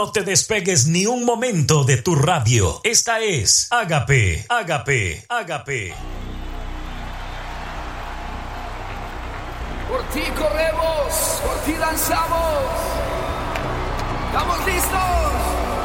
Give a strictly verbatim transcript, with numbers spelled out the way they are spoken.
No te despegues ni un momento de tu radio. Esta es Ágape, Ágape, Ágape. Por ti corremos, por ti lanzamos. ¿Estamos listos?